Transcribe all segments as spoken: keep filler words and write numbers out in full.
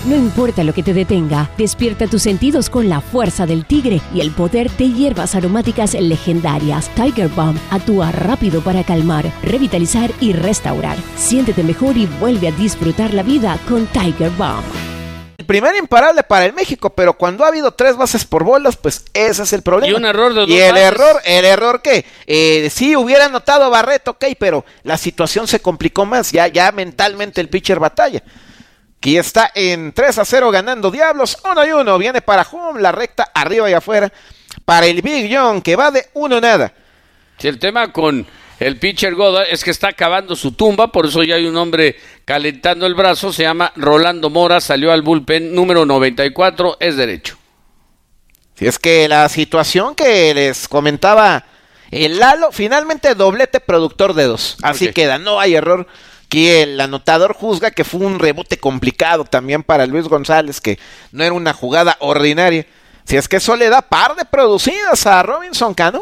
No importa lo que te detenga, despierta tus sentidos con la fuerza del tigre y el poder de hierbas aromáticas legendarias. Tiger Balm actúa rápido para calmar, revitalizar y restaurar. Siéntete mejor y vuelve a disfrutar la vida con Tiger Balm. El primer imparable para el México, pero cuando ha habido tres bases por bolas, pues ese es el problema. Y un error de dos Y el bases. error, el error que eh, sí hubiera anotado Barreto, ok, pero la situación se complicó más, ya, ya mentalmente el pitcher batalla. Aquí está en tres a cero ganando Diablos, uno y uno, viene para Hum, la recta arriba y afuera, para el Big John, que va de uno nada. Sí, el tema con el pitcher Goddard es que está acabando su tumba, por eso ya hay un hombre calentando el brazo, se llama Rolando Mora, salió al bullpen número noventa y cuatro, es derecho. Si es que la situación que les comentaba el Lalo, finalmente doblete productor de dos, así Okay. queda, no hay error. Aquí el anotador juzga que fue un rebote complicado también para Luis González, que no era una jugada ordinaria. Si es que eso le da par de producidas a Robinson Cano.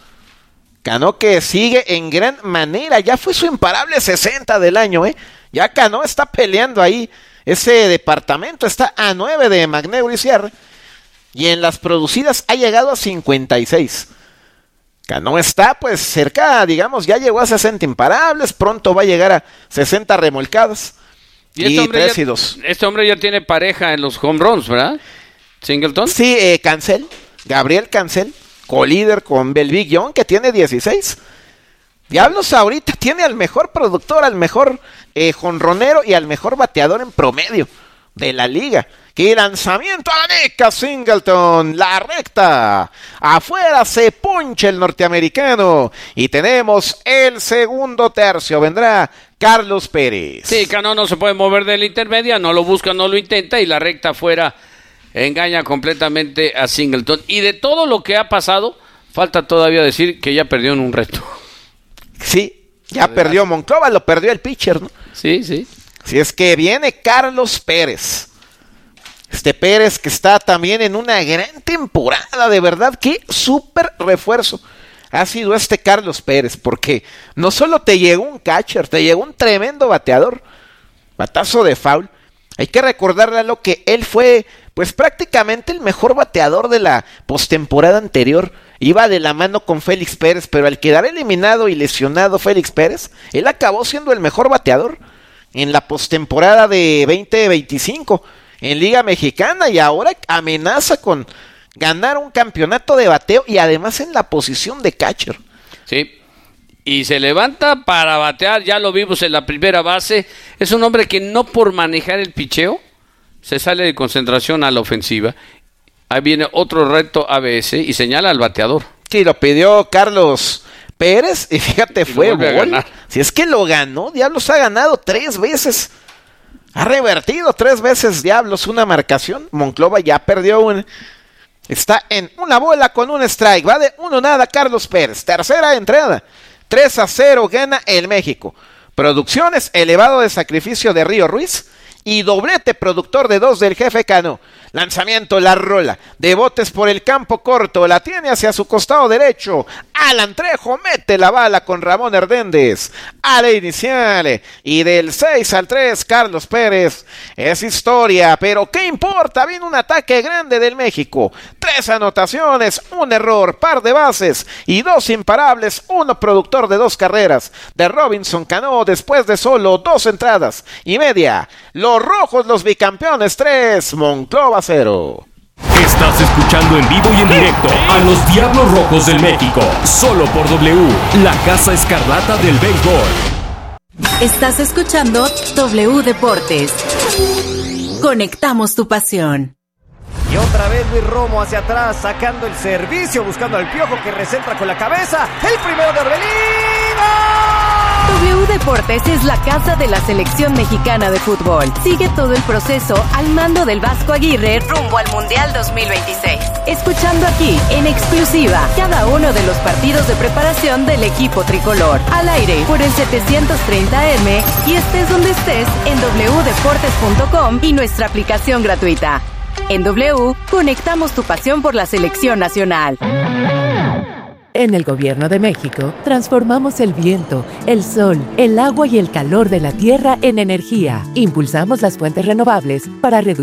Cano que sigue en gran manera, ya fue su imparable sesenta del año, ¿eh? Ya Cano está peleando ahí, ese departamento está a nueve de McNeil y Sierra, y en las producidas ha llegado a cincuenta y seis. Cano está pues cerca, digamos, ya llegó a sesenta imparables, pronto va a llegar a sesenta remolcadas, Y, este, y hombre tres ya, y dos. este hombre ya tiene pareja en los home runs, ¿verdad? Singleton. Sí, eh, Cancel, Gabriel Cancel, colíder con Big John, que tiene dieciséis. Diablos ahorita tiene al mejor productor, al mejor eh, jonronero y al mejor bateador en promedio de la liga. ¡Qué lanzamiento a la nica! Singleton, la recta. Afuera se puncha el norteamericano. Y tenemos el segundo tercio. Vendrá Carlos Pérez. Sí, Cano no se puede mover de la intermedia, no lo busca, no lo intenta, y la recta afuera engaña completamente a Singleton. Y de todo lo que ha pasado, falta todavía decir que ya perdió en un reto. Sí, ya perdió Monclova, lo perdió el pitcher, ¿no? Sí, sí. Si es que viene Carlos Pérez. Este Pérez que está también en una gran temporada, de verdad, qué súper refuerzo ha sido este Carlos Pérez, porque no solo te llegó un catcher, te llegó un tremendo bateador, batazo de foul. Hay que recordarle a lo que él fue, pues prácticamente el mejor bateador de la postemporada anterior. Iba de la mano con Félix Pérez, pero al quedar eliminado y lesionado Félix Pérez, él acabó siendo el mejor bateador en la postemporada de veinte veinticinco en Liga Mexicana, y ahora amenaza con ganar un campeonato de bateo y además en la posición de catcher. Sí. Y se levanta para batear, ya lo vimos en la primera base. Es un hombre que no por manejar el picheo se sale de concentración a la ofensiva. Ahí viene otro reto A B S y señala al bateador. Sí, lo pidió Carlos Pérez y fíjate, Y fue gol. Si es que lo ganó, Diablos ha ganado tres veces. Ha revertido tres veces Diablos una marcación. Monclova ya perdió una. Está en una bola con un strike. Va de uno nada Carlos Pérez. Tercera entrada. tres a cero gana el México. Producciones elevado de sacrificio de Río Ruiz y doblete productor de dos del jefe Cano. Lanzamiento, la rola de botes por el campo corto, la tiene hacia su costado derecho. Alan Trejo mete la bala con Ramón Hernández a la inicial, y del seis al tres Carlos Pérez. Es historia, pero ¿qué importa? Viene un ataque grande del México. Tres anotaciones, un error, par de bases y dos imparables, uno productor de dos carreras de Robinson Cano después de solo dos entradas y media. Los rojos, los bicampeones, tres, Monclova cero. Estás escuchando en vivo y en directo a los Diablos Rojos del México, solo por W, la Casa Escarlata del Béisbol. Estás escuchando W Deportes. Conectamos tu pasión. Y otra vez Luis Romo hacia atrás, sacando el servicio, buscando al Piojo que recentra con la cabeza. El primero de Orbelín. W Deportes es la casa de la selección mexicana de fútbol. Sigue todo el proceso al mando del Vasco Aguirre rumbo al Mundial dos mil veintiséis. Escuchando aquí, en exclusiva, cada uno de los partidos de preparación del equipo tricolor. Al aire, por el setecientos treinta M y estés donde estés en doble u deportes punto com y nuestra aplicación gratuita. En W, conectamos tu pasión por la selección nacional. En el Gobierno de México, transformamos el viento, el sol, el agua y el calor de la tierra en energía. Impulsamos las fuentes renovables para reducir